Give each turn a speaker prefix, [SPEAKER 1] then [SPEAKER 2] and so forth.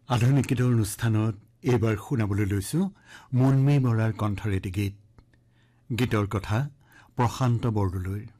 [SPEAKER 1] আধুনিক গীতৰ অনুষ্ঠানত এইবাৰ শুনাবলৈ লৈছো মনমী বৰাৰ কণ্ঠৰ এটি গীত। গীতৰ কথা প্ৰশান্ত বৰদলৈৰ।